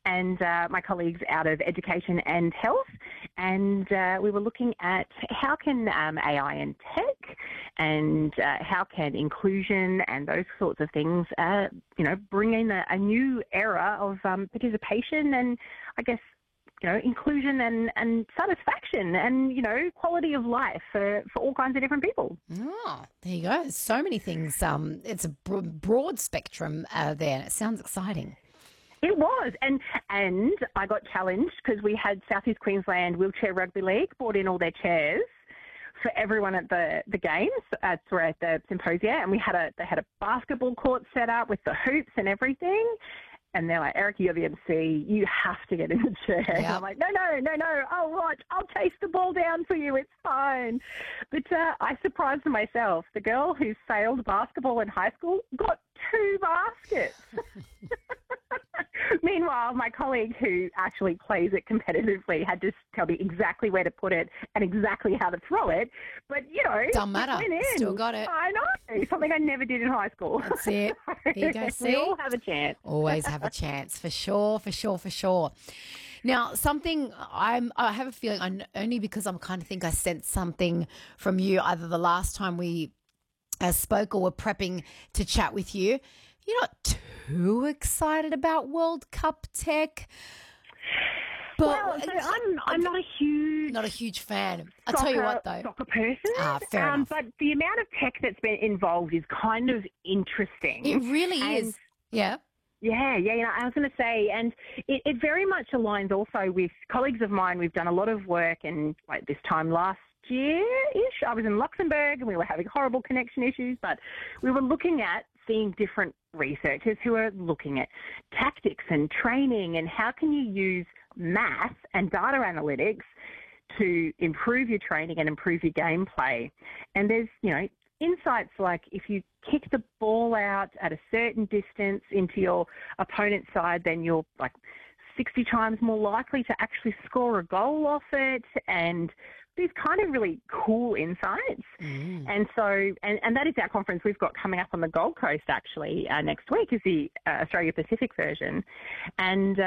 and my colleagues out of education and health, and we were looking at how can AI and tech and how can inclusion and those sorts of things, bring in a new era of participation and, I guess, inclusion and satisfaction and, quality of life for all kinds of different people. Oh, there you go. So many things. It's a broad spectrum there. It sounds exciting. It was, and I got challenged because we had South East Queensland Wheelchair Rugby League brought in all their chairs for everyone at the games, at the symposia, and they had a basketball court set up with the hoops and everything. And they're like, Erica, you're the MC. You have to get in the chair. Yep. I'm like, no. I'll watch. I'll chase the ball down for you. It's fine. But I surprised myself. The girl who sailed basketball in high school got 2 baskets. Meanwhile, my colleague who actually plays it competitively had to tell me exactly where to put it and exactly how to throw it. But, doesn't matter. Still got it. I know. Something I never did in high school. That's it. There you go. See? We all have a chance. Always have a chance, for sure. Now, something I have a feeling, only because I'm kind of think I sensed something from you either the last time we spoke or were prepping to chat with you. You're not too excited about World Cup tech. But I'm not a huge fan. I'll tell you what, though. Soccer person. Fair enough. But the amount of tech that's been involved is kind of interesting. It really is. Yeah. Yeah. I was going to say, and it very much aligns also with colleagues of mine. We've done a lot of work, and like this time last year-ish, I was in Luxembourg and we were having horrible connection issues, but we were looking at seeing different researchers who are looking at tactics and training and how can you use math and data analytics to improve your training and improve your gameplay. And there's, insights like if you kick the ball out at a certain distance into your opponent's side, then you're like 60 times more likely to actually score a goal off it, and these kind of really cool insights. And so, and that is our conference we've got coming up on the Gold Coast actually next week, is the Australia Pacific version. And